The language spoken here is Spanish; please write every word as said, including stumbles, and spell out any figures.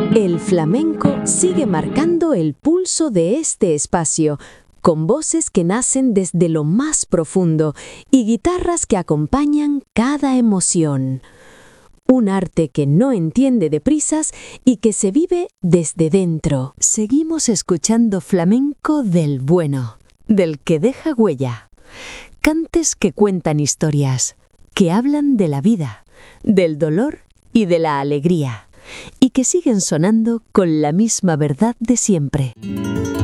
El flamenco sigue marcando el pulso de este espacio, con voces que nacen desde lo más profundo y guitarras que acompañan cada emoción. Un arte que no entiende de prisas y que se vive desde dentro. Seguimos escuchando flamenco del bueno, del que deja huella. Cantes que cuentan historias, que hablan de la vida, del dolor y de la alegría, y que siguen sonando con la misma verdad de siempre.